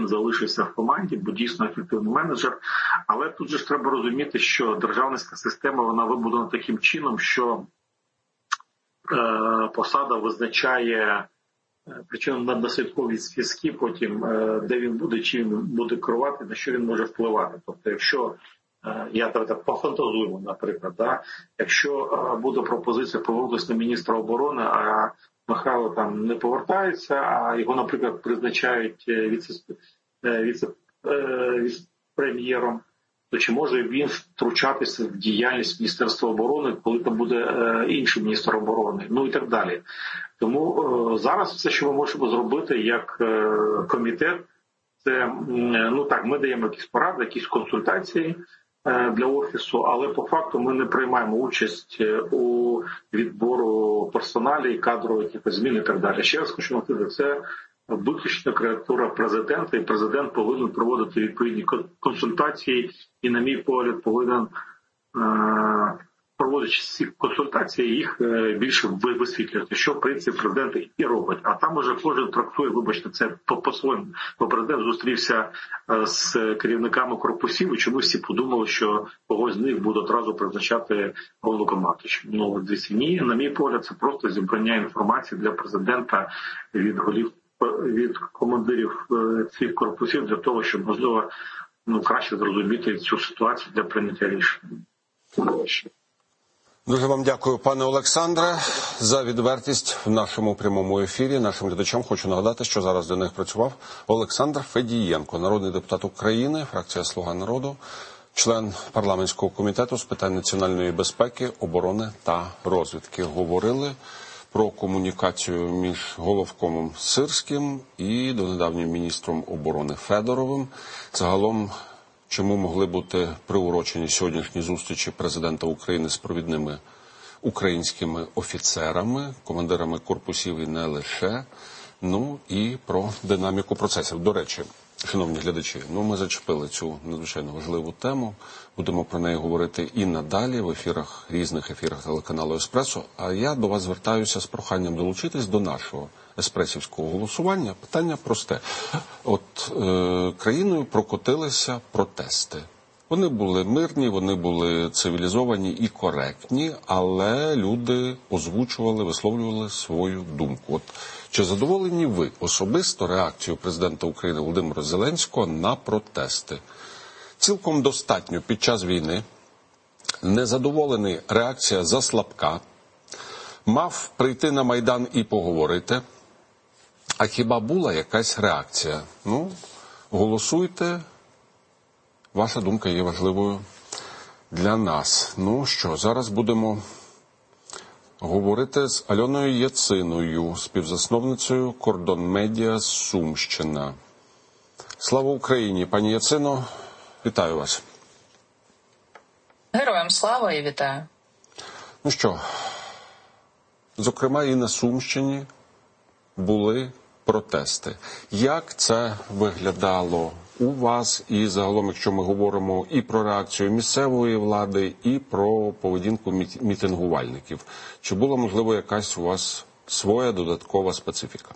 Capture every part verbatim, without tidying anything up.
він залишився в команді, бо дійсно ефективний менеджер. Але тут же ж треба розуміти, що державницька система, вона вибудована таким чином, що е, посада визначає, причому на наслідкові зв'язки потім, е, де він буде, чим він буде керувати, на що він може впливати. Тобто, якщо я так пофантазуємо, наприклад, да? Якщо буде пропозиція повернутися на міністра оборони, а Михайло там не повертається, а його, наприклад, призначають віце-прем'єром, то чи може він втручатися в діяльність Міністерства оборони, коли там буде інший міністр оборони, ну і так далі. Тому зараз все, що ми можемо зробити як комітет, це, ну так, ми даємо якісь поради, якісь консультації для Офісу, але по факту ми не приймаємо участь у відбору персоналі, кадрових якихось змін і так далі. Ще раз хочу нагадати, це виключно креатура президента, і президент повинен проводити відповідні консультації і, на мій погляд, повинен, проводячи ці консультації, їх більше висвітлювати, що, в принципі, президент і робить. А там уже кожен трактує, вибачте, це по-своєму. Бо президент зустрівся з керівниками корпусів, і чомусь всі подумали, що когось з них буде одразу призначати головнокомандуючим. Ну, дивіться, ні, на мій погляд, це просто зібрання інформації для президента від голів, від командирів цих корпусів для того, щоб, можливо, ну, краще зрозуміти цю ситуацію для прийняття рішень. Дуже вам дякую, пане Олександре, за відвертість в нашому прямому ефірі. Нашим глядачам хочу нагадати, що зараз для них працював Олександр Федієнко, народний депутат України, фракція «Слуга народу», член парламентського комітету з питань національної безпеки, оборони та розвідки. Говорили про комунікацію між головкомом Сирським і донедавнім міністром оборони Федоровим. Загалом, чому могли бути приурочені сьогоднішні зустрічі президента України з провідними українськими офіцерами, командирами корпусів і не лише, ну і про динаміку процесів. До речі, шановні глядачі, ну ми зачепили цю надзвичайно важливу тему, будемо про неї говорити і надалі в ефірах, різних ефірах телеканалу «Еспресо», а я до вас звертаюся з проханням долучитись до нашого еспресівського голосування. Питання просте. От е, країною прокотилися протести. Вони були мирні, вони були цивілізовані і коректні, але люди озвучували, висловлювали свою думку. От чи задоволені ви особисто реакцією президента України Володимира Зеленського на протести? Цілком достатньо під час війни. Незадоволений, реакція заслабка. Мав прийти на Майдан і поговорити. А хіба була якась реакція? Ну, голосуйте. Ваша думка є важливою для нас. Ну що, зараз будемо говорити з Альоною Яциною, співзасновницею «Кордон Медіа» Сумщина. Слава Україні! Пані Яцино, вітаю вас. Героям слава і вітаю. Ну що, зокрема і на Сумщині були протести. Як це виглядало у вас і загалом, якщо ми говоримо і про реакцію місцевої влади, і про поведінку мітингувальників? Чи була, можливо, якась у вас своя додаткова специфіка?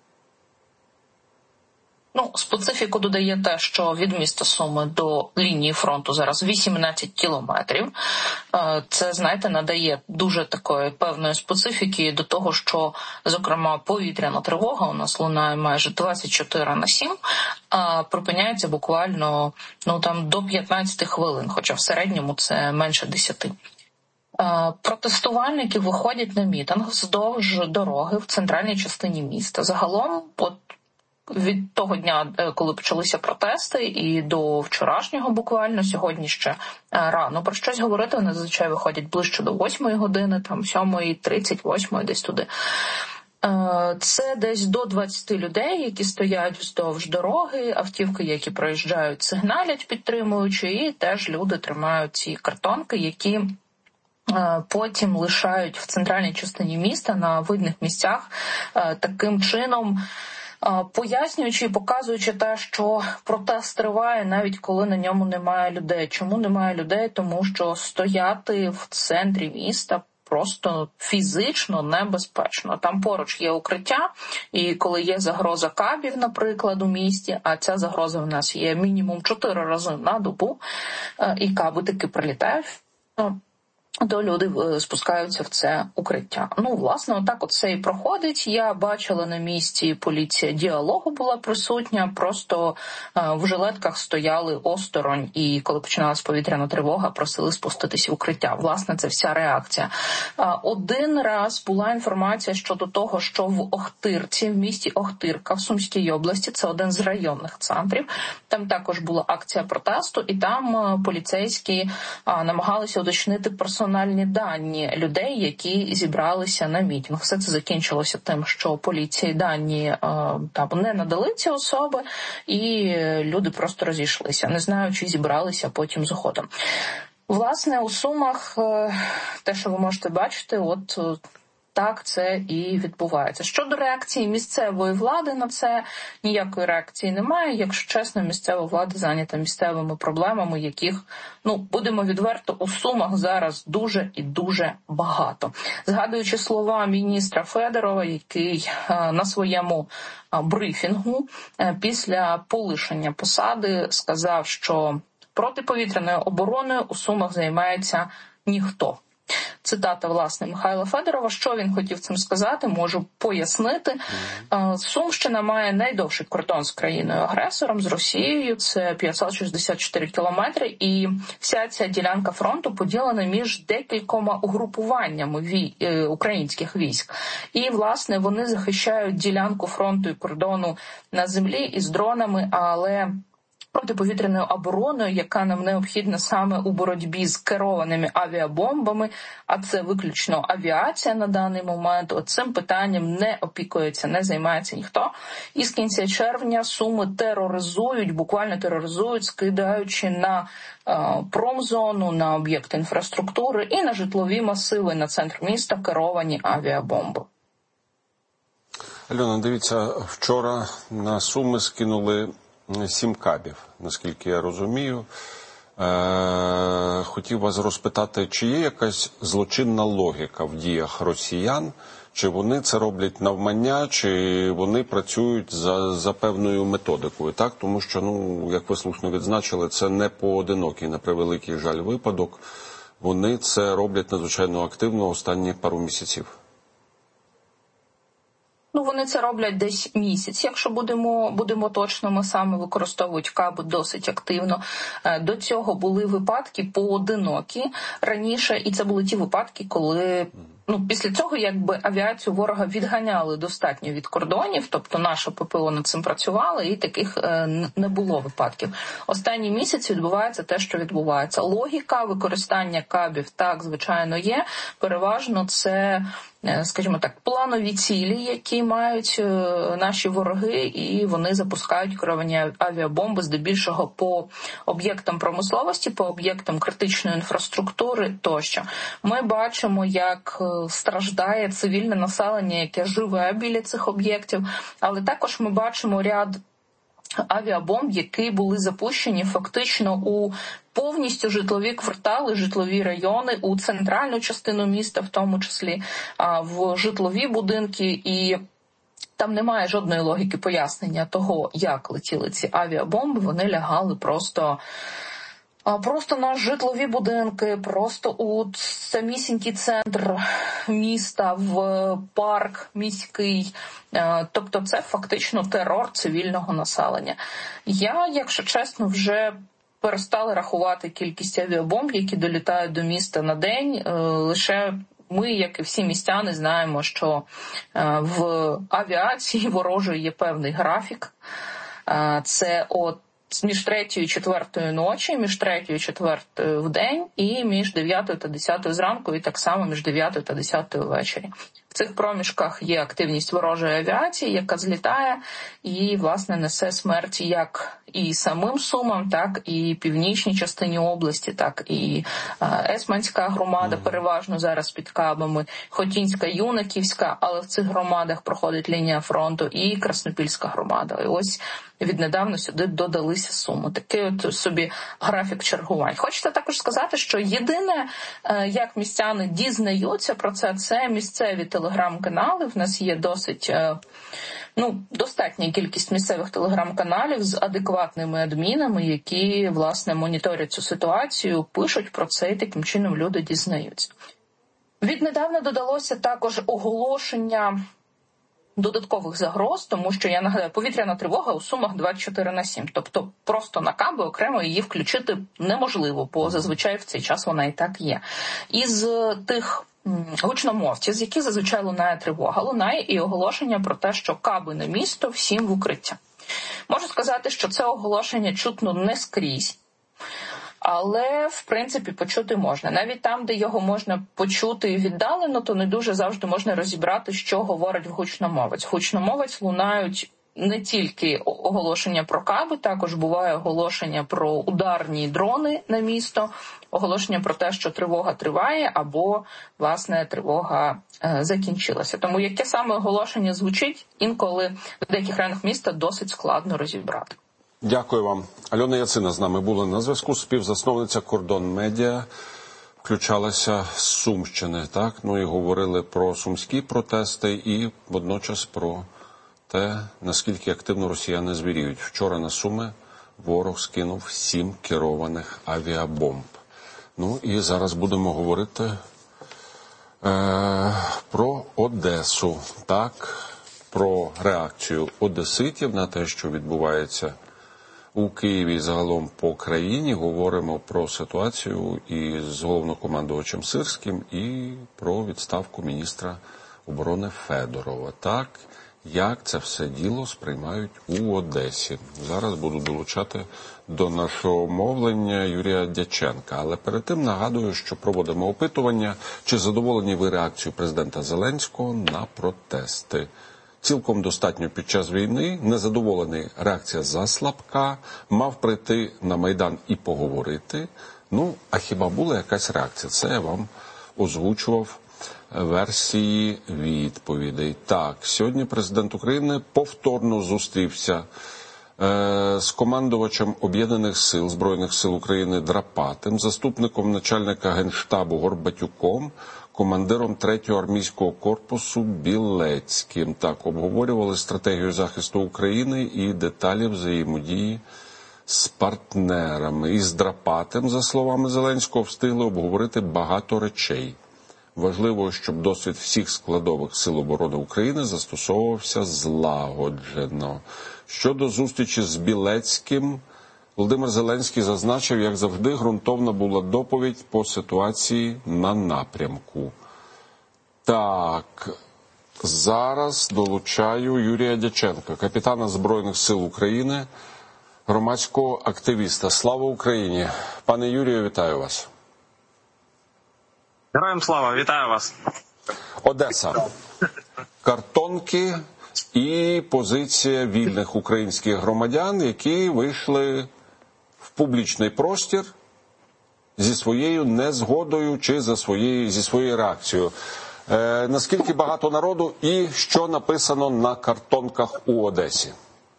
Ну, специфіку додає те, що від міста Суми до лінії фронту зараз вісімнадцять кілометрів. Це, знаєте, надає дуже такої певної специфіки до того, що, зокрема, повітряна тривога у нас лунає майже двадцять чотири на сім, а припиняється буквально, ну, там, до п'ятнадцяти хвилин, хоча в середньому це менше десяти. Протестувальники виходять на мітинг вздовж дороги в центральній частині міста. Загалом, от, від того дня, коли почалися протести, і до вчорашнього буквально, сьогодні ще рано про щось говорити, вони зазвичай виходять ближче до восьмої години, там сьомої тридцять, восьмої десь туди. Це десь до двадцяти людей, які стоять вздовж дороги, автівки, які проїжджають, сигналять підтримуючи, і теж люди тримають ці картонки, які потім лишають в центральній частині міста на видних місцях, таким чином пояснюючи і показуючи те, що протест триває, навіть коли на ньому немає людей. Чому немає людей? Тому що стояти в центрі міста просто фізично небезпечно. Там поруч є укриття, і коли є загроза кабів, наприклад, у місті, а ця загроза в нас є мінімум чотири рази на добу, і каби таки прилітають, то люди спускаються в це укриття. Ну, власне, отак от це і проходить. Я бачила на місці, поліція діалогу була присутня, просто в жилетках стояли осторонь, і коли починалась повітряна тривога, просили спуститися в укриття. Власне, це вся реакція. Один раз була інформація щодо того, що в Охтирці, в місті Охтирка, в Сумській області, це один з районних центрів, там також була акція протесту, і там поліцейські намагалися уточнити персональні дані людей, які зібралися на мітинг. Все це закінчилося тим, що поліції дані там не надали ці особи, і люди просто розійшлися, не знаю, чи зібралися потім згодом. Власне, у Сумах те, що ви можете бачити, от так це і відбувається. Щодо реакції місцевої влади на це, ніякої реакції немає. Якщо чесно, місцева влада зайнята місцевими проблемами, яких, ну, будемо відверто, у Сумах зараз дуже і дуже багато. Згадуючи слова міністра Федорова, який на своєму брифінгу після полишення посади сказав, що протиповітряною обороною у Сумах займається ніхто. Цитата, власне, Михайла Федорова. Що він хотів цим сказати, можу пояснити. Сумщина має найдовший кордон з країною-агресором, з Росією. Це п'ятсот шістдесят чотири кілометри. І вся ця ділянка фронту поділена між декількома угрупуваннями вій... українських військ. І, власне, вони захищають ділянку фронту і кордону на землі із дронами, але протиповітряною обороною, яка нам необхідна саме у боротьбі з керованими авіабомбами, а це виключно авіація на даний момент, от цим питанням не опікується, не займається ніхто. І з кінця червня Суми тероризують, буквально тероризують, скидаючи на е, промзону, на об'єкти інфраструктури і на житлові масиви, на центр міста керовані авіабомби. Альона, дивіться, вчора на Суми скинули сім кабів, наскільки я розумію. Е, хотів вас розпитати, чи є якась злочинна логіка в діях росіян, чи вони це роблять навмання, чи вони працюють за, за певною методикою, так? Тому що, ну, як ви слушно відзначили, це не поодинокий, на превеликий жаль, випадок. Вони це роблять надзвичайно активно останні пару місяців. Ну, вони це роблять десь місяць, якщо будемо, будемо точними, саме використовують каби досить активно. До цього були випадки поодинокі раніше, і це були ті випадки, коли, ну, після цього якби авіацію ворога відганяли достатньо від кордонів, тобто наше ППО над цим працювало, і таких не було випадків. Останній місяць відбувається те, що відбувається. Логіка використання кабів, так, звичайно, є. Переважно це, скажімо так, планові цілі, які мають наші вороги, і вони запускають керовані авіабомби здебільшого по об'єктам промисловості, по об'єктам критичної інфраструктури тощо. Ми бачимо, як страждає цивільне населення, яке живе біля цих об'єктів, але також ми бачимо ряд авіабомб, які були запущені фактично у повністю житлові квартали, житлові райони, у центральну частину міста в тому числі, в житлові будинки, і там немає жодної логіки пояснення того, як летіли ці авіабомби, вони лягали просто... Просто на житлові будинки, просто у самісінький центр міста, в парк міський. Тобто це фактично терор цивільного населення. Я, якщо чесно, вже перестала рахувати кількість авіабомб, які долітають до міста на день. Лише ми, як і всі містяни, знаємо, що в авіації ворожої є певний графік. Це от між третьою і четвертою ночі, між третьою і четвертою в день, і між дев'ятою та десятою зранку, і так само між дев'ятою та десятою ввечері. В цих проміжках є активність ворожої авіації, яка злітає і, власне, несе смерть як і самим Сумам, так і північній частині області, так і Есманська громада, переважно зараз під кабами, Хотінська, Юнаківська, але в цих громадах проходить лінія фронту, і Краснопільська громада. І ось віднедавна сюди додалися суми. Такий от собі графік чергувань. Хочете також сказати, що єдине, як містяни дізнаються про це, це місцеві телеграм-канали. В нас є досить, ну, достатня кількість місцевих телеграм-каналів з адекватними адмінами, які, власне, моніторять цю ситуацію, пишуть про це і таким чином люди дізнаються. Віднедавна додалося також оголошення додаткових загроз, тому що, я нагадаю, повітряна тривога у Сумах двадцять чотири на сім. Тобто просто на каби окремо її включити неможливо, бо зазвичай в цей час вона і так є. Із тих гучномовців, з яких зазвичай лунає тривога, лунає і оголошення про те, що каби на місто всім в укриття. Можу сказати, що це оголошення чутно не скрізь. Але, в принципі, почути можна. Навіть там, де його можна почути віддалено, то не дуже завжди можна розібрати, що говорить гучномовець. Гучномовець лунають не тільки оголошення про каби, також буває оголошення про ударні дрони на місто, оголошення про те, що тривога триває, або, власне, тривога е, закінчилася. Тому яке саме оголошення звучить, інколи в деяких районах міста досить складно розібрати. Дякую вам. Альона Яцина з нами була на зв'язку, співзасновниця Кордон Медіа, включалася з Сумщини, так? Ну і говорили про сумські протести і водночас про те, наскільки активно росіяни звіріють. Вчора на Суми ворог скинув сім керованих авіабомб. Ну і зараз будемо говорити е, про Одесу, так? Про реакцію одеситів на те, що відбувається у Києві і загалом по країні. Говоримо про ситуацію із головнокомандувачем Сирським і про відставку міністра оборони Федорова. Так, як це все діло сприймають у Одесі. Зараз буду долучати до нашого мовлення Юрія Дяченка. Але перед тим нагадую, що проводимо опитування, чи задоволені ви реакцією президента Зеленського на протести. Цілком достатньо під час війни, незадоволений, реакція заслабка, мав прийти на Майдан і поговорити. Ну, а хіба була якась реакція? Це я вам озвучував версії відповідей. Так, сьогодні президент України повторно зустрівся е, з командувачем Об'єднаних сил, Збройних сил України Драпатим, заступником начальника Генштабу Горбатюком, командиром третього армійського корпусу Білецьким. Так, обговорювали стратегію захисту України і деталі взаємодії з партнерами. Із Драпатим, за словами Зеленського, встигли обговорити багато речей. Важливо, щоб досвід всіх складових сил оборони України застосовувався злагоджено. Щодо зустрічі з Білецьким, Володимир Зеленський зазначив, як завжди, ґрунтовна була доповідь по ситуації на напрямку. Так, зараз долучаю Юрія Дяченка, капітана Збройних сил України, громадського активіста. Слава Україні! Пане Юрію, вітаю вас. Героям слава, вітаю вас. Одеса. Картонки і позиція вільних українських громадян, які вийшли в публічний простір зі своєю незгодою чи за своєю, зі своєю реакцією. Е, наскільки багато народу і що написано на картонках у Одесі?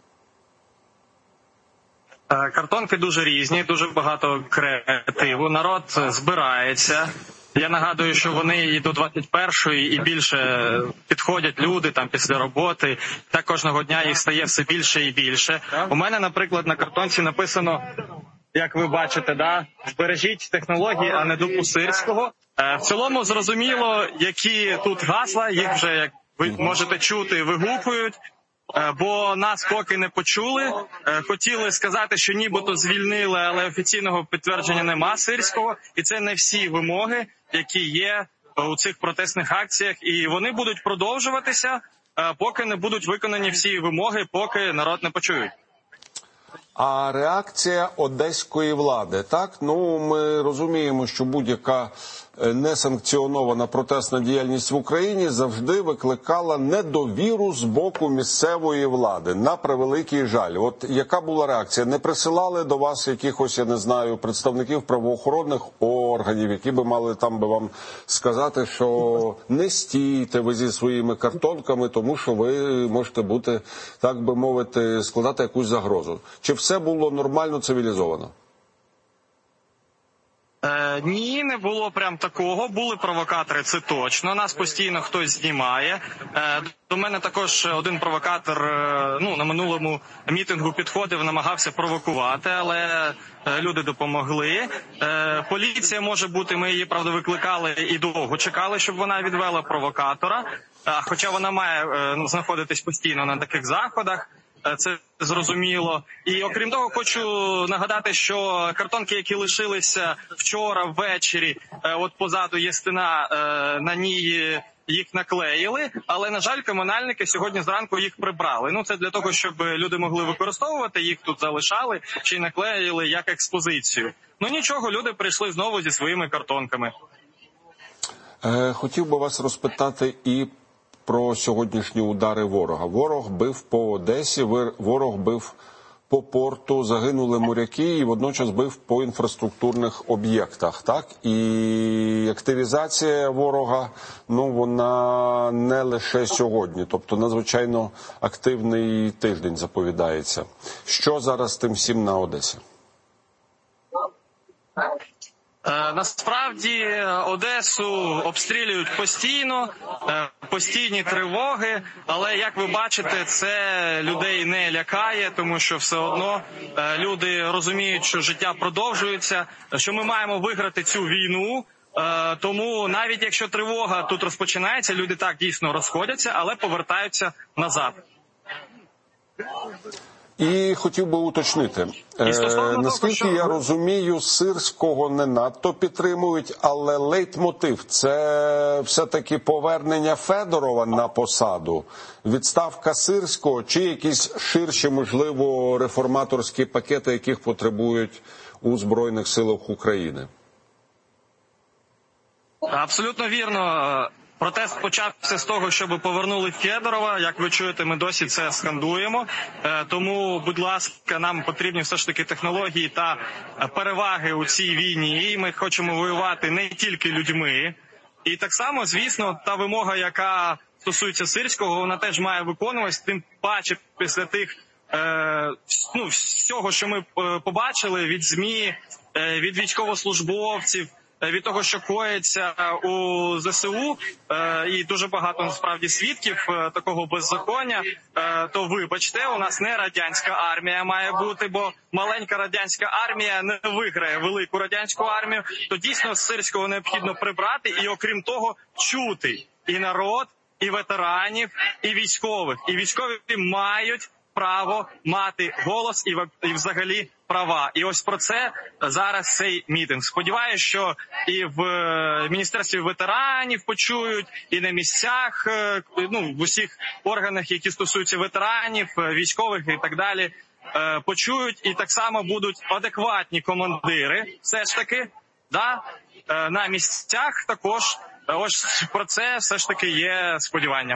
Картонки дуже різні, дуже багато креативу. Народ збирається. Я нагадую, що вони і до двадцять першої, і більше підходять люди там після роботи. Так кожного дня їх стає все більше і більше. У мене, наприклад, на картонці написано, як ви бачите, да, збережіть технології, а не дупу Сирського. В цілому зрозуміло, які тут гасла, їх вже, як ви можете чути, вигукують. Бо нас поки не почули. Хотіли сказати, що нібито звільнили, але офіційного підтвердження нема Сирського. І це не всі вимоги, які є у цих протестних акціях. І вони будуть продовжуватися, поки не будуть виконані всі вимоги, поки народ не почують. А реакція одеської влади, так? Ну, ми розуміємо, що будь-яка несанкціонована протестна діяльність в Україні завжди викликала недовіру з боку місцевої влади, на превеликий жаль. От яка була реакція? Не присилали до вас якихось, я не знаю, представників правоохоронних органів, які би мали там би вам сказати, що не стійте ви зі своїми картонками, тому що ви можете бути, так би мовити, складати якусь загрозу? Чи все було нормально, цивілізовано? Е, ні, не було прям такого. Були провокатори, це точно. Нас постійно хтось знімає. Е, до мене також один провокатор е, ну, на минулому мітингу підходив, намагався провокувати, але е, люди допомогли. Е, поліція може бути, ми її, правда, викликали і довго чекали, щоб вона відвела провокатора. Е, хоча вона має е, знаходитись постійно на таких заходах. Це зрозуміло. І окрім того, хочу нагадати, що картонки, які лишилися вчора ввечері, от позаду є стіна, на ній їх наклеїли, але, на жаль, комунальники сьогодні зранку їх прибрали. Ну, це для того, щоб люди могли використовувати, їх тут залишали, чи наклеїли як експозицію. Ну, нічого, люди прийшли знову зі своїми картонками. Хотів би вас розпитати і про сьогоднішні удари ворога. Ворог бив по Одесі, ворог бив по порту, загинули моряки і водночас бив по інфраструктурних об'єктах. Так? І активізація ворога, ну, вона не лише сьогодні, тобто надзвичайно активний тиждень заповідається. Що зараз з тим всім на Одесі? Насправді Одесу обстрілюють постійно, постійні тривоги, але, як ви бачите, це людей не лякає, тому що все одно люди розуміють, що життя продовжується, що ми маємо виграти цю війну, тому навіть якщо тривога тут розпочинається, люди так дійсно розходяться, але повертаються назад. І хотів би уточнити, е, наскільки я розумію, Сирського не надто підтримують, але лейтмотив – це все-таки повернення Федорова на посаду, відставка Сирського чи якісь ширші, можливо, реформаторські пакети, яких потребують у Збройних силах України? Абсолютно вірно. Протест почався з того, щоб повернули Федорова. Як ви чуєте, ми досі це скандуємо. Тому, будь ласка, нам потрібні все ж таки технології та переваги у цій війні. І ми хочемо воювати не тільки людьми. І так само, звісно, та вимога, яка стосується Сирського, вона теж має виконуватися. Тим паче після тих, ну, всього, що ми побачили від ЗМІ, від військовослужбовців, від того, що коїться у ЗСУ, і дуже багато, насправді, свідків такого беззаконня, то, вибачте, у нас не радянська армія має бути, бо маленька радянська армія не виграє велику радянську армію, то дійсно Сирського необхідно прибрати і, окрім того, чути і народ, і ветеранів, і військових. І військові мають право мати голос і, і взагалі права. І ось про це зараз цей мітинг. Сподіваюся, що і в Міністерстві ветеранів почують, і на місцях, ну, в усіх органах, які стосуються ветеранів, військових і так далі, почують. І так само будуть адекватні командири, все ж таки, да, на місцях також. Ось про це все ж таки є сподівання.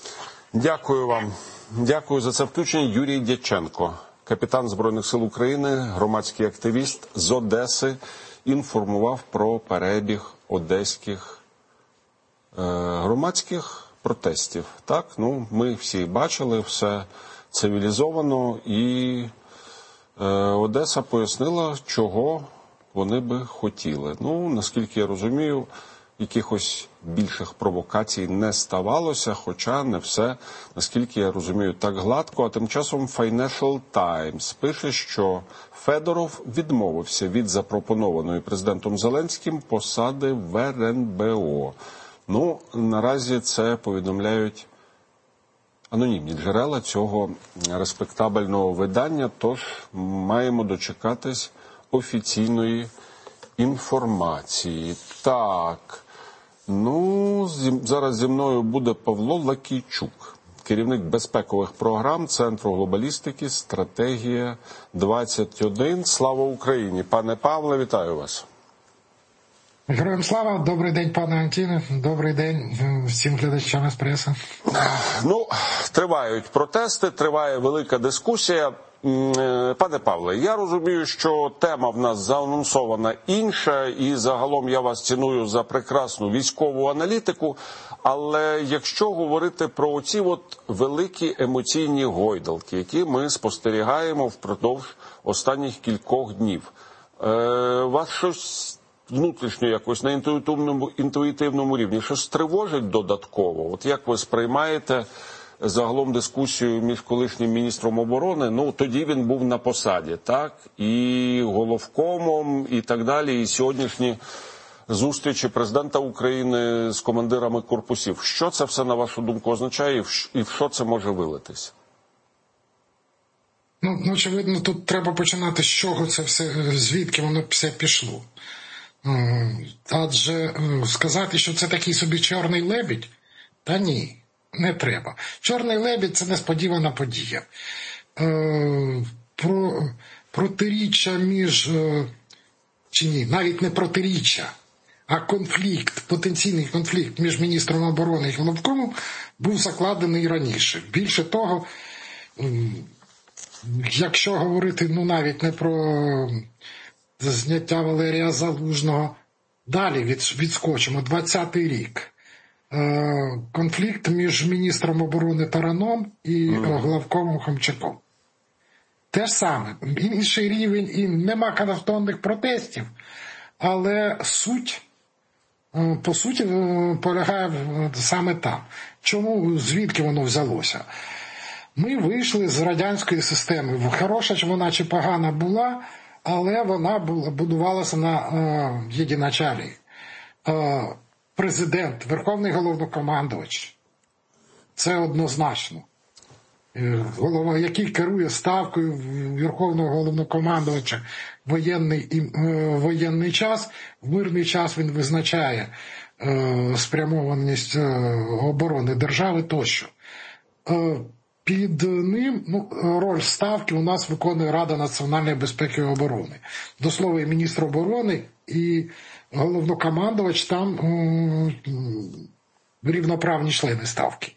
Дякую вам. Дякую за це включення. Юрій Дяченко, капітан Збройних сил України, громадський активіст з Одеси, інформував про перебіг одеських е, громадських протестів. Так, ну, ми всі бачили, все цивілізовано, і е, Одеса пояснила, чого вони би хотіли. Ну, наскільки я розумію, якихось більших провокацій не ставалося, хоча не все, наскільки я розумію, так гладко. А тим часом Financial Times пише, що Федоров відмовився від запропонованої президентом Зеленським посади в ер ен бе о. Ну, наразі це повідомляють анонімні джерела цього респектабельного видання, тож маємо дочекатись офіційної інформації. Так, ну, зараз зі мною буде Павло Лакійчук, керівник безпекових програм Центру глобалістики «Стратегія двадцять один». Слава Україні! Пане Павле, вітаю вас! Героям слава! Добрий день, пане Антіне! Добрий день всім глядачам «Еспресо». Ну, тривають протести, триває велика дискусія. Пане Павле, я розумію, що тема в нас заанонсована інша, і загалом я вас ціную за прекрасну військову аналітику, але якщо говорити про оці от великі емоційні гойдалки, які ми спостерігаємо впродовж останніх кількох днів, е, вас щось внутрішньо якось на інтуїтивному, інтуїтивному рівні щось тривожить додатково? От як ви сприймаєте загалом дискусію між колишнім міністром оборони, ну тоді він був на посаді, так, і головкомом, і так далі, і сьогоднішні зустрічі президента України з командирами корпусів. Що це все, на вашу думку, означає, і в що це може вилитись? Ну, очевидно, тут треба починати з чого це все, звідки воно все пішло. Адже сказати, що це такий собі чорний лебідь, та ні. Не треба. Чорний лебідь – це несподівана подія. Е, про, протиріччя між, е, чи ні, навіть не протиріччя, а конфлікт, потенційний конфлікт між міністром оборони і головкомом був закладений раніше. Більше того, якщо говорити, ну, навіть не про зняття Валерія Залужного, далі від, відскочимо, двадцятий рік. Конфлікт між міністром оборони Тараном і главкомом Хомчаком. Те ж саме, інший рівень, і нема картонних протестів, але суть, по суті, полягає саме там. Чому, звідки воно взялося? Ми вийшли з радянської системи. Хороша чи вона, чи погана була, але вона була, будувалася на е, єдиначалі. Е, Президент, Верховний головнокомандувач. Це однозначно. Голова, який керує ставкою Верховного головнокомандувача в воєнний, воєнний час, в мирний час він визначає е, спрямованість е, оборони держави тощо. Е, під ним ну, роль ставки у нас виконує Рада національної безпеки і оборони. До слова, і міністр оборони, і головнокомандувач там рівноправні члени ставки.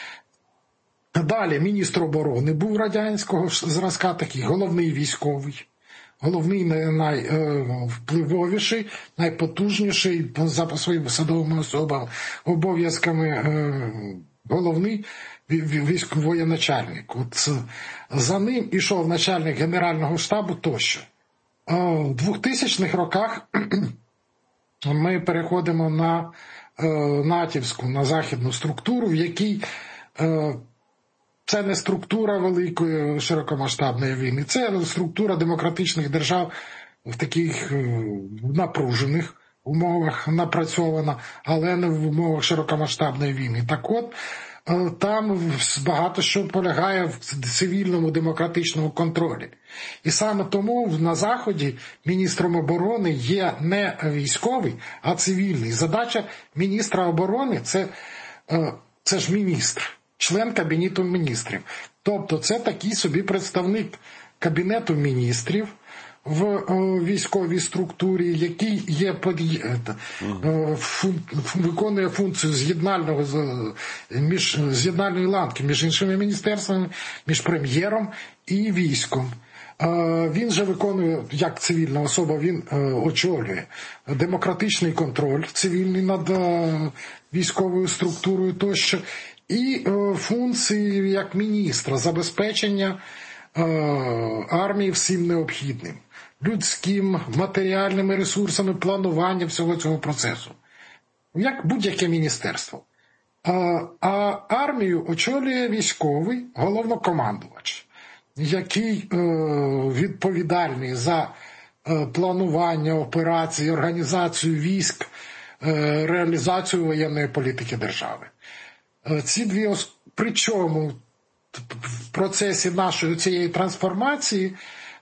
Далі міністр оборони був радянського зразка, такий головний військовий, головний найвпливовіший, найпотужніший за своїми посадовими особами, обов'язками головний військовоєначальник. От за ним ішов начальник Генерального штабу тощо. У двохтисячних роках ми переходимо на е, натівську, на західну структуру, в якій е, це не структура великої широкомасштабної війни, це структура демократичних держав в таких е, напружених умовах напрацьована, але не в умовах широкомасштабної війни. Так от, е, там багато що полягає в цивільному демократичному контролі. І саме тому на Заході міністром оборони є не військовий, а цивільний. Задача міністра оборони – це, це ж міністр, член Кабінету міністрів. Тобто це такий собі представник Кабінету міністрів в військовій структурі, який є фун, виконує функцію з'єднального між з'єднальної ланки між іншими міністерствами, між прем'єром і військом. Він же виконує, як цивільна особа, він очолює демократичний контроль цивільний над військовою структурою тощо, і функції як міністра забезпечення армії всім необхідним, людським, матеріальними ресурсами, планування всього цього процесу. Як будь-яке міністерство. А армію очолює військовий головнокомандувач, який е, відповідальний за е, планування операцій, організацію військ, е, реалізацію воєнної політики держави. Е, ці дві ос... Причому в процесі нашої цієї трансформації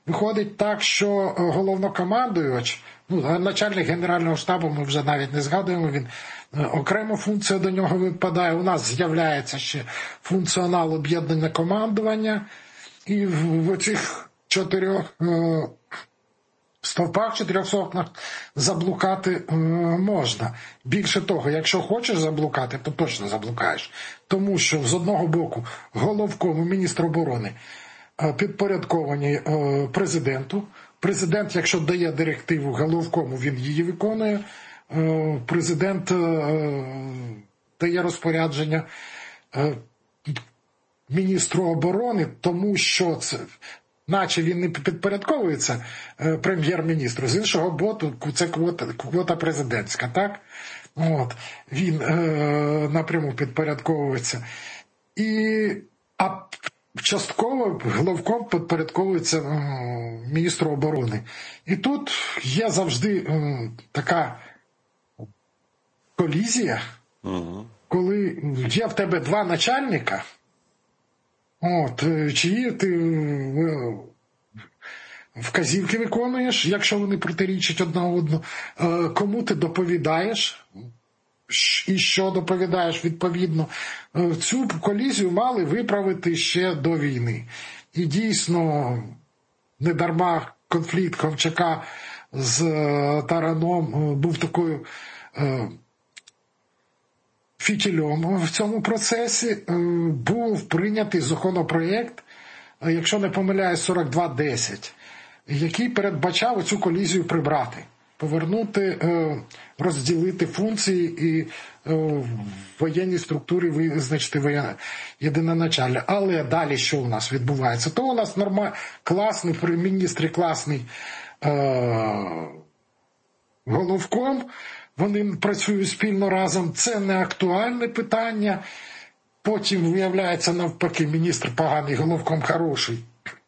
виходить так, що головнокомандувач, ну, начальник Генерального штабу, ми вже навіть не згадуємо, він окрема функція до нього випадає. У нас з'являється ще функціонал об'єднання командування, і в оцих чотирьох стовпах, чотирьох сокнах заблукати е, можна. Більше того, якщо хочеш заблукати, то точно заблукаєш. Тому що з одного боку головком і міністр оборони е, підпорядковані е, президенту. Президент, якщо дає директиву головкому, він її виконує. Е, президент е, дає розпорядження е, міністру оборони, тому що це... наче він не підпорядковується прем'єр-міністру. З іншого боку, це квота, квота президентська, так? От. Він е, напряму підпорядковується. І, а частково головком підпорядковується е, міністру оборони. І тут є завжди е, така колізія, угу. коли є в тебе два начальника, От, чиї ти вказівки виконуєш, якщо вони протирічать одна одну, кому ти доповідаєш і що доповідаєш відповідно. Цю колізію мали виправити ще до війни. І дійсно, недарма конфлікт Ковчака з Тараном був такою фітільом в цьому процесі. Був прийнятий законопроєкт, якщо не помиляюсь, сорок два десять, який передбачав цю колізію прибрати, повернути, розділити функції і в воєнній структурі визначити єдиноначальне. Але далі що у нас відбувається? То у нас нормальний, класний, міністр, класний е- головком, вони працюють спільно разом, це не актуальне питання. Потім виявляється навпаки, міністр поганий, головком хороший.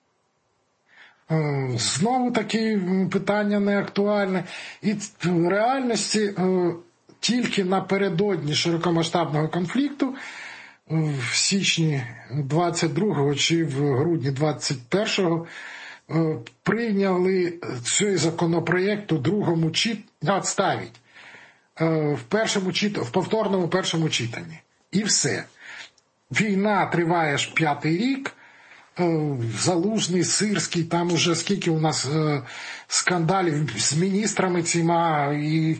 Знову такі питання не актуальне. І в реальності тільки напередодні широкомасштабного конфлікту в січні двадцять другого чи в грудні двадцять першого прийняли цей законопроєкт у другому читанні, відставить. В першому чит... в повторному першому читанні. І все. Війна триває ж п'ятий рік. Залужний, Сирський, там уже скільки у нас скандалів з міністрами ціма і...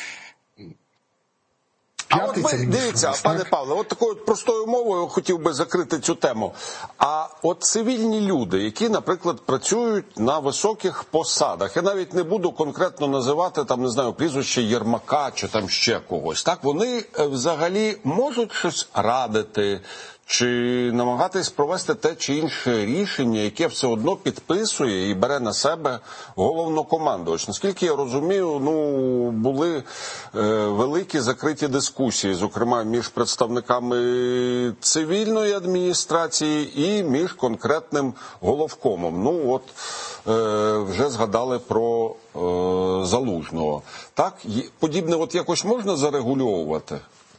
А от ви, дивіться, пане Павле, от такою простою мовою хотів би закрити цю тему. А от цивільні люди, які, наприклад, працюють на високих посадах, я навіть не буду конкретно називати, там, не знаю, прізвище Єрмака чи там ще когось, так, вони взагалі можуть щось радити, чи намагатись провести те чи інше рішення, яке все одно підписує і бере на себе головнокомандувач. Наскільки я розумію, ну, були е, великі закриті дискусії, зокрема, між представниками цивільної адміністрації і між конкретним головкомом. Ну, от, е, вже згадали про е, Залужного. Так, подібне от якось можна зарегульовувати?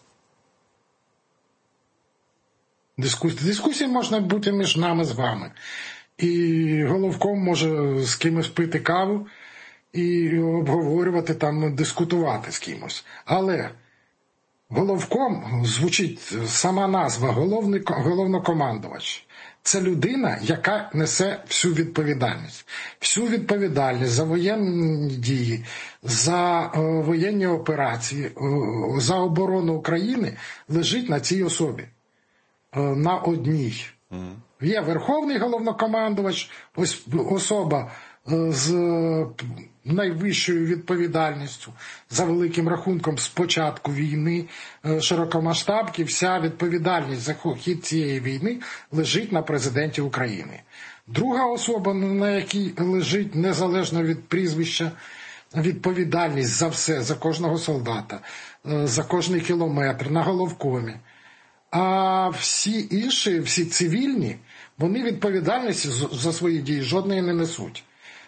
Дискусії. Дискусії можна бути між нами з вами. І головком може з кимось пити каву і обговорювати, там, дискутувати з кимось. Але головком звучить сама назва, головний, головнокомандувач. Це людина, яка несе всю відповідальність. Всю відповідальність за воєнні дії, за е, воєнні операції, е, за оборону України лежить на цій особі. На одній. Mm. Є верховний головнокомандувач, ось особа з найвищою відповідальністю, за великим рахунком з початку війни, широкомасштабки, вся відповідальність за хід цієї війни лежить на президенті України. Друга особа, на якій лежить незалежно від прізвища відповідальність за все, за кожного солдата, за кожний кілометр, на головкомі. А всі інші, всі цивільні, вони відповідальності за свої дії жодної не несуть.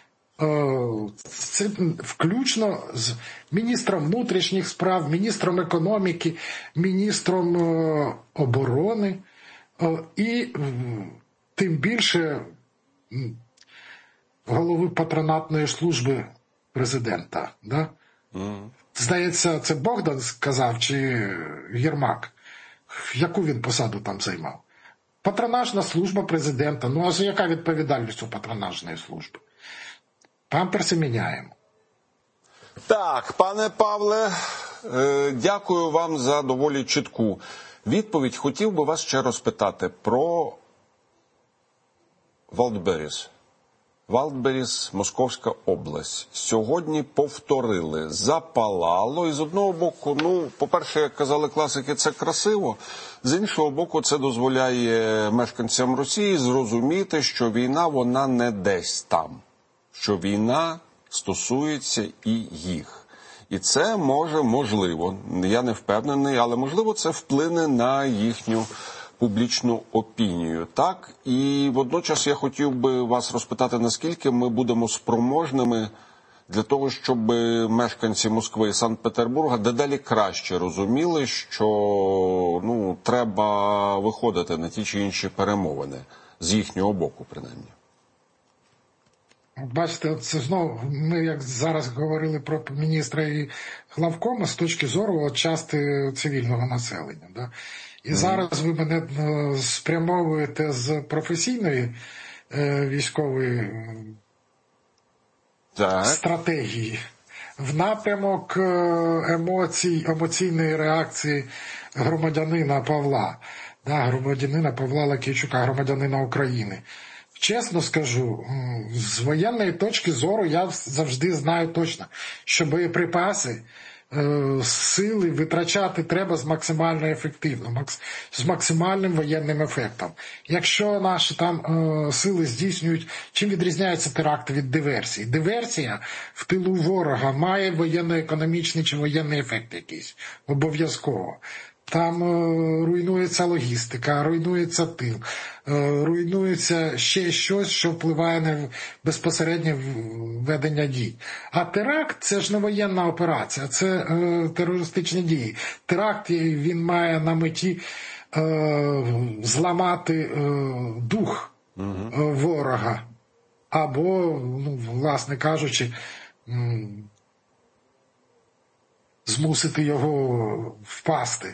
Це включно з міністром внутрішніх справ, міністром економіки, міністром оборони. І тим більше голови патронатної служби президента. Да? Mm. Здається, це Богдан сказав, чи Єрмак? Яку він посаду там займав? Патронажна служба президента. Ну, а яка відповідальність у патронажної служби? Памперси міняємо. Так, пане Павле, дякую вам за доволі чітку відповідь. Хотів би вас ще розпитати про Валдберріс. Валдберріс, Московська область. Сьогодні повторили, запалало. І з одного боку, ну, по-перше, як казали класики, це красиво. З іншого боку, це дозволяє мешканцям Росії зрозуміти, що війна, вона не десь там. Що війна стосується і їх. І це може, можливо, я не впевнений, але можливо це вплине на їхню публічну опінію. Так? І водночас я хотів би вас розпитати, наскільки ми будемо спроможними для того, щоб мешканці Москви і Санкт-Петербурга дедалі краще розуміли, що ну, треба виходити на ті чи інші перемовини, з їхнього боку, принаймні. Бачите, це знову, ми як зараз говорили про міністра і главкома з точки зору от, частини цивільного населення. Да? І mm-hmm. зараз ви мене спрямовуєте з професійної е, військової так. стратегії в напрямок емоцій, емоційної реакції громадянина Павла, да, громадянина Павла Лакійчука, громадянина України. Чесно скажу, з воєнної точки зору я завжди знаю точно, що боєприпаси, сили витрачати треба з максимально ефективно, з максимальним воєнним ефектом. Якщо наші там сили здійснюють, чим відрізняється теракт від диверсії? Диверсія в тилу ворога має воєнно-економічний чи воєнний ефект якийсь, обов'язково. Там е, руйнується логістика, руйнується тил, е, руйнується ще щось, що впливає на безпосереднє ведення дій. А теракт – це ж не воєнна операція, це е, терористичні дії. Теракт, він має на меті е, зламати е, дух е, ворога. Або, ну, власне кажучи, м- змусити його впасти,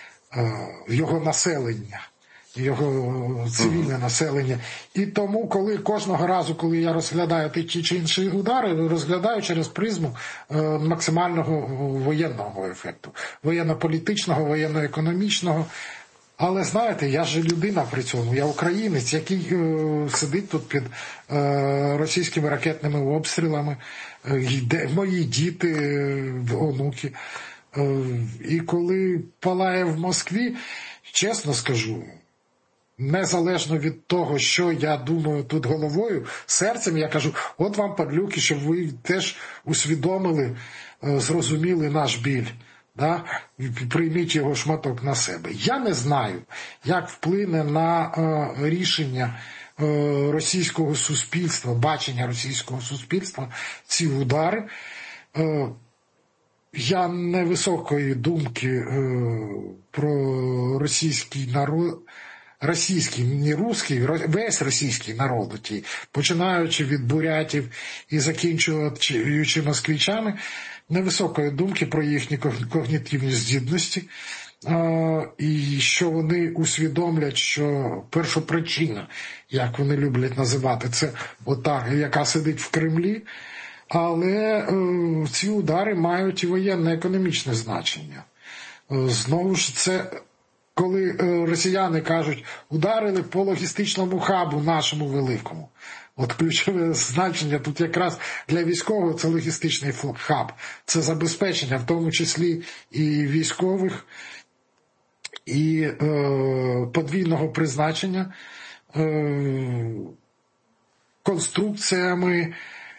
його населення, його цивільне населення. І тому, коли кожного разу, коли я розглядаю ті чи інші удари, розглядаю через призму максимального воєнного ефекту. Воєнно-політичного, воєнно-економічного. Але, знаєте, я ж людина при цьому, я українець, який е, сидить тут під е, російськими ракетними обстрілами, е, мої діти, е, онуки. Е, і коли палає в Москві, чесно скажу, незалежно від того, що я думаю тут головою, серцем я кажу, от вам, падлюки, щоб ви теж усвідомили, е, зрозуміли наш біль. Да? Прийміть його шматок на себе. Я не знаю, як вплине на е, рішення е, російського суспільства, бачення російського суспільства ці удари. Е, я невисокої думки е, про російський народ, російський, не русський, весь російський народ, починаючи від бурятів і закінчуючи москвичами, невисокої думки про їхні когнітивні здібності, і що вони усвідомлять, що першопричина, як вони люблять називати, це ота, яка сидить в Кремлі, але ці удари мають і воєнно-економічне значення. Знову ж це, коли росіяни кажуть, ударили по логістичному хабу нашому великому. От ключове значення тут якраз для військового це логістичний хаб. Це забезпечення, в тому числі і військових, і е, подвійного призначення, е, конструкціями,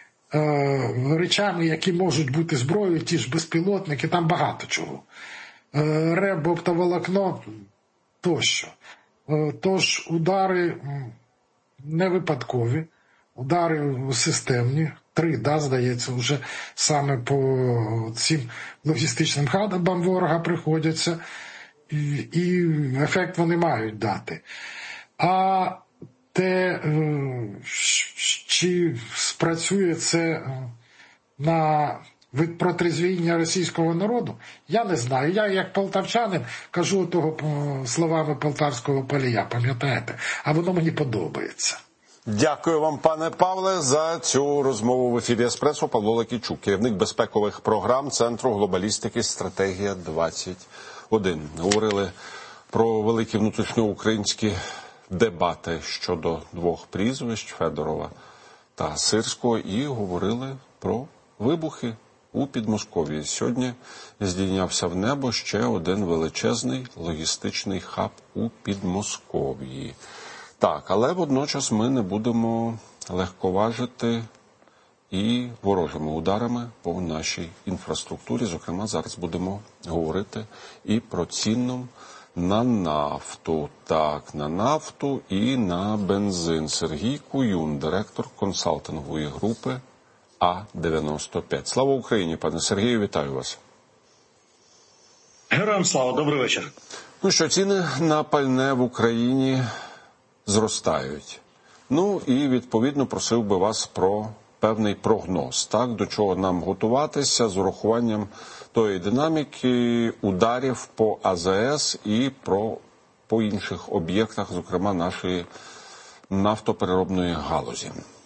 е, речами, які можуть бути зброєю, ті ж безпілотники, там багато чого. Е, реб, оптоволокно тощо. Е, тож удари не випадкові. Удари системні, три, да, здається, вже саме по цим логістичним хабам ворога приходяться, і, і ефект вони мають дати. А те, чи спрацює це на протрезвіння російського народу, я не знаю. Я, як полтавчанин, кажу того словами полтавського Палія, пам'ятаєте? А воно мені подобається. Дякую вам, пане Павле, за цю розмову в ефірі «Еспресо». Павло Лакійчук, керівник безпекових програм Центру глобалістики «Стратегія двадцять один». Говорили про великі внутрішньоукраїнські дебати щодо двох прізвищ – Федорова та Сирського, і говорили про вибухи у Підмосков'ї. Сьогодні здійнявся в небо ще один величезний логістичний хаб у Підмосков'ї. Так, але водночас ми не будемо легковажити і ворожими ударами по нашій інфраструктурі. Зокрема, зараз будемо говорити і про ціну на нафту. Так, на нафту і на бензин. Сергій Куюн, директор консалтингової групи А дев'яносто п'ять. Слава Україні, пане Сергію, вітаю вас. Героям слава, добрий вечір. Ну що, ціни на пальне в Україні зростають. Ну і, відповідно, просив би вас про певний прогноз, так, до чого нам готуватися з урахуванням тої динаміки ударів по А З С і про, по інших об'єктах, зокрема нашої нафтопереробної галузі.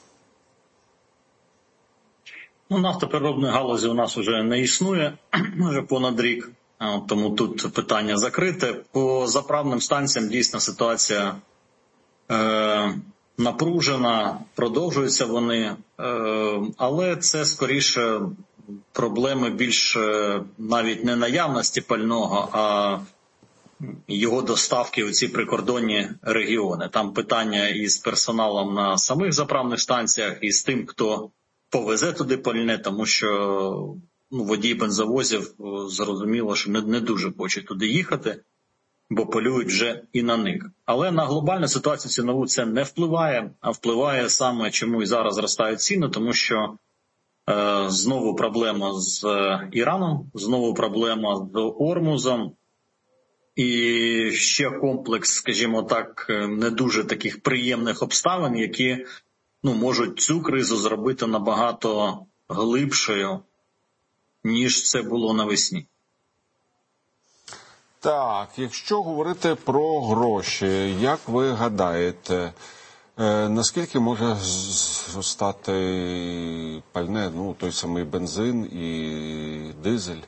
Ну, нафтопереробної галузі у нас вже не існує, вже понад рік, тому тут питання закрите. По заправним станціям дійсно ситуація е, напружена, продовжуються вони, е, але це скоріше проблеми більш навіть не наявності пального, а його доставки у ці прикордонні регіони. Там питання із персоналом на самих заправних станціях, і з тим, хто повезе туди пальне, тому що ну, водії бензовозів зрозуміло, що не, не дуже хочуть туди їхати, бо полюють вже і на них. Але на глобальну ситуацію цінову це не впливає, а впливає саме, чому і зараз зростають ціни, тому що е, знову проблема з Іраном, знову проблема з Ормузом, і ще комплекс, скажімо так, не дуже таких приємних обставин, які ну, можуть цю кризу зробити набагато глибшою, ніж це було навесні. Так, якщо говорити про гроші, як ви гадаєте, е, наскільки може зростати пальне, ну, той самий бензин і дизель?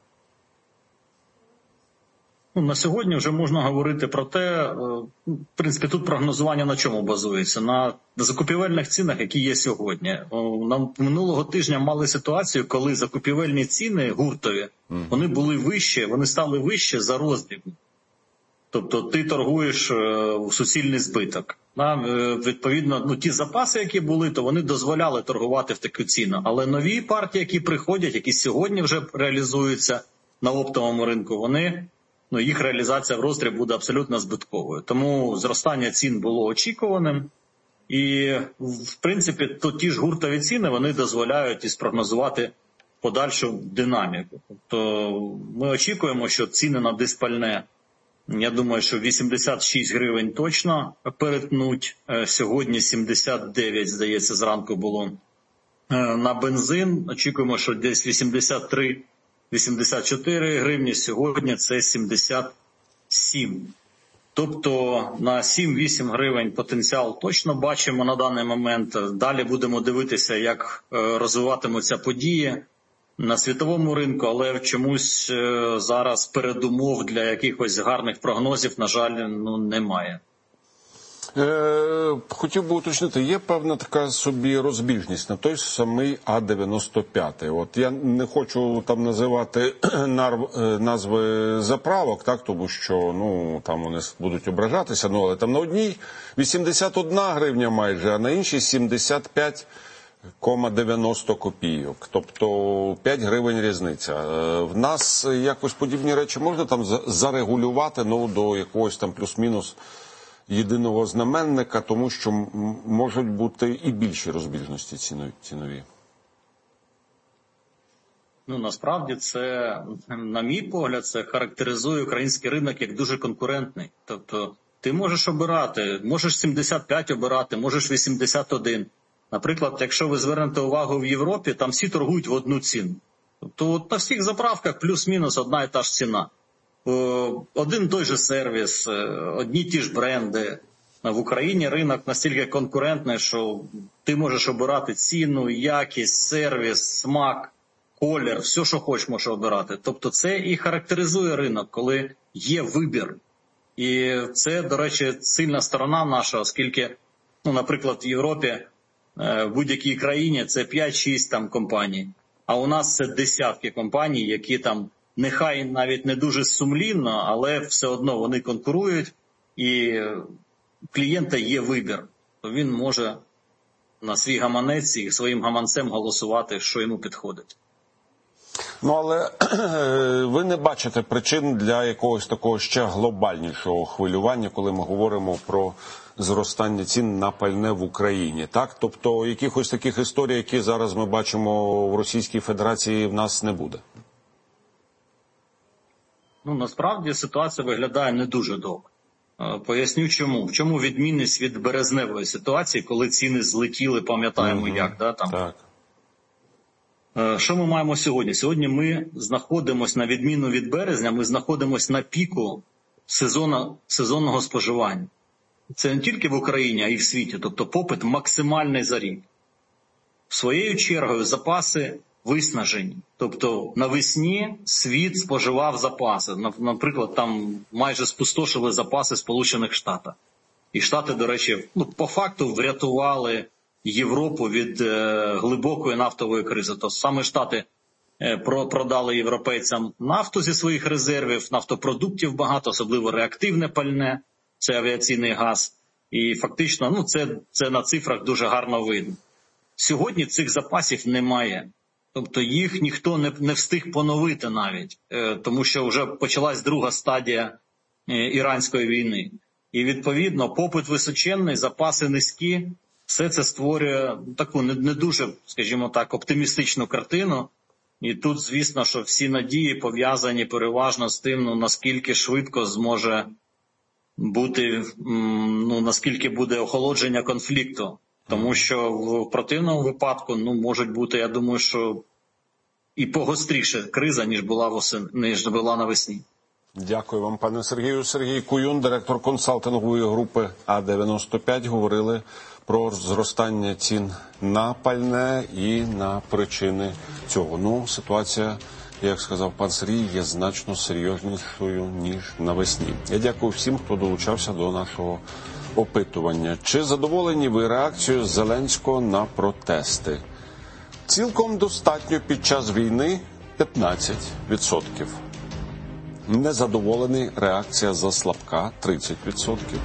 Ну, на сьогодні вже можна говорити про те, в принципі, тут прогнозування на чому базується? На закупівельних цінах, які є сьогодні. Нам минулого тижня мали ситуацію, коли закупівельні ціни гуртові, вони були вищі, вони стали вище за роздріб. Тобто ти торгуєш у суцільний збиток. Відповідно, ну, ті запаси, які були, то вони дозволяли торгувати в таку ціну. Але нові партії, які приходять, які сьогодні вже реалізуються на оптовому ринку, вони... ну, їх реалізація в роздріб буде абсолютно збитковою. Тому зростання цін було очікуваним. І, в принципі, то ті ж гуртові ціни, вони дозволяють і спрогнозувати подальшу динаміку. Тобто ми очікуємо, що ціни на диспальне, я думаю, що вісімдесят шість гривень точно перетнуть. Сьогодні сімдесят дев'ять, здається, зранку було. На бензин очікуємо, що десь вісімдесят три вісімдесят чотири гривні, сьогодні це сімдесят сім. Тобто на сім-вісім гривень потенціал точно бачимо на даний момент. Далі будемо дивитися, як розвиватимуться події на світовому ринку, але чомусь зараз передумов для якихось гарних прогнозів, на жаль, ну, немає. Е, хотів би уточнити, є певна така собі розбіжність на той самий А дев'яносто п'ять. От я не хочу там називати назви заправок, так, тому що ну там вони будуть ображатися, ну але там на одній вісімдесят одна гривня майже, а на іншій сімдесят п'ять дев'яносто копійок. Тобто п'ять гривень різниця. Е, в нас якось подібні речі можна там зарегулювати, ну до якогось там плюс-мінус єдиного знаменника, тому що можуть бути і більші розбіжності цінові. Ну, насправді це, на мій погляд, це характеризує український ринок як дуже конкурентний. Тобто Ти можеш обирати, можеш сімдесят п'ять обирати, можеш вісімдесят один. Наприклад, якщо ви звернете увагу в Європі, там всі торгують в одну ціну. Тобто от на всіх заправках плюс-мінус одна і та ж ціна. Один той же сервіс, одні ті ж бренди. В Україні ринок настільки конкурентний, що ти можеш обирати ціну, якість, сервіс, смак, колір, все, що хочеш, можеш обирати. Тобто це і характеризує ринок, коли є вибір. І це, до речі, сильна сторона наша, оскільки, ну, наприклад, в Європі, в будь-якій країні це п'ять-шість там компаній, а у нас це десятки компаній, які там нехай навіть не дуже сумлінно, але все одно вони конкурують, і клієнта є вибір. То він може на свій гаманець і своїм гаманцем голосувати, що йому підходить. Ну, але ви не бачите причин для якогось такого ще глобальнішого хвилювання, коли ми говоримо про зростання цін на пальне в Україні, так? Тобто якихось таких історій, які зараз ми бачимо в Російській Федерації, в нас не буде? Ну, насправді ситуація виглядає не дуже добре. Поясню чому. В чому відмінність від березневої ситуації, коли ціни злетіли, пам'ятаємо угу. як, да, там. Так. Що ми маємо сьогодні? Сьогодні ми знаходимося, на відміну від березня, ми знаходимося на піку сезону, сезонного споживання. Це не тільки в Україні, а й в світі. Тобто попит максимальний за рік. Своєю чергою запаси виснажені. Тобто навесні світ споживав запаси. Наприклад, там майже спустошили запаси Сполучених Штатів. І Штати, до речі, ну, по факту врятували Європу від е, глибокої нафтової кризи. Тобто саме Штати е, продали європейцям нафту зі своїх резервів, нафтопродуктів багато, особливо реактивне пальне, це авіаційний газ. І фактично, ну, це, це на цифрах дуже гарно видно. Сьогодні цих запасів немає. Тобто їх ніхто не, не встиг поновити навіть, е, тому що вже почалась друга стадія е, іранської війни. І відповідно попит височенний, запаси низькі. Все це створює таку не, не дуже, скажімо так, оптимістичну картину. І тут, звісно, що всі надії пов'язані переважно з тим, ну, наскільки швидко зможе бути, ну, наскільки буде охолодження конфлікту. Тому що в противному випадку, ну, можуть бути, я думаю, що і погостріше криза, ніж була восени, ніж була навесні. Дякую вам, пане Сергію. Сергій Куюн, директор консалтингової групи А дев'яносто п'ять, говорили про зростання цін на пальне і на причини цього. Ну, ситуація, як сказав пан Сергій, є значно серйознішою, ніж навесні. Я дякую всім, хто долучався до нашого опитування. Чи задоволені ви реакцією Зеленського на протести? Цілком достатньо під час війни – п'ятнадцять відсотків. Незадоволений, реакція заслабка – тридцять відсотків.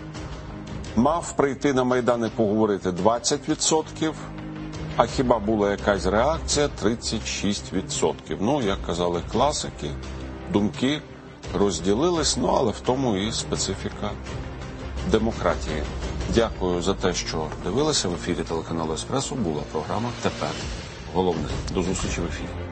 Мав прийти на Майдан і поговорити – двадцять відсотків. А хіба була якась реакція – тридцять шість відсотків. Ну, як казали класики, думки розділились, ну, але в тому і специфіка демократії. Дякую за те, що дивилися. В ефірі телеканалу «Еспресо» була програма «Тепер головне». До зустрічі в ефірі.